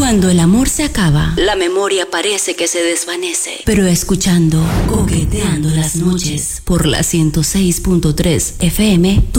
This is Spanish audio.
Cuando el amor se acaba, la memoria parece que se desvanece. Pero escuchando Coqueteando las noches por la 106.3 FM,